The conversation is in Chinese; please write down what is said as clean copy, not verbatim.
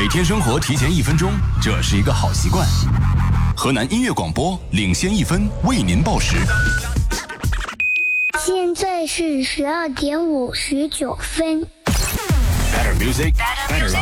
每天生活提前1分钟，这是一个好习惯。河南音乐广播领先1分，为您报时。 现在是12点59分。 Better music, better life.